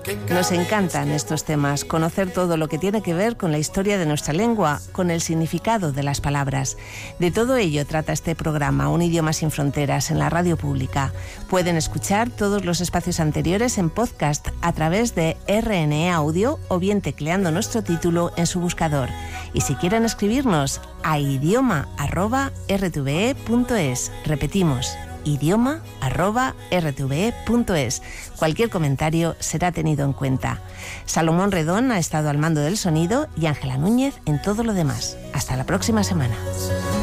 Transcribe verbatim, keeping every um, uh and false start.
Nos encantan estos temas, conocer todo lo que tiene que ver con la historia de nuestra lengua, con el significado de las palabras. De todo ello trata este programa, Un idioma sin fronteras, en la radio pública. Pueden escuchar todos los espacios anteriores en podcast a través de R N E Audio o bien tecleando nuestro título en su buscador. Y si quieren escribirnos, a idioma arroba r t v e punto es. Repetimos, idioma arroba r t v e punto es. Cualquier comentario será tenido en cuenta. Salomón Redón ha estado al mando del sonido y Ángela Núñez en todo lo demás. Hasta la próxima semana.